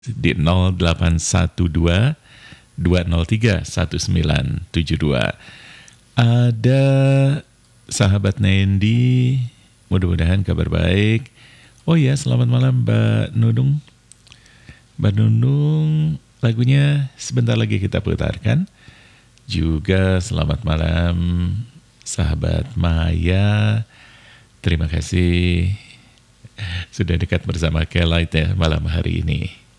di 0812 203 1972. Ada sahabat Nendi, mudah-mudahan kabar baik. Oh ya, selamat malam Mbak Nunung. Mbak Nunung, lagunya sebentar lagi kita putarkan. Juga selamat malam sahabat Maya. Terima kasih sudah dekat bersama Kelight ya malam hari ini.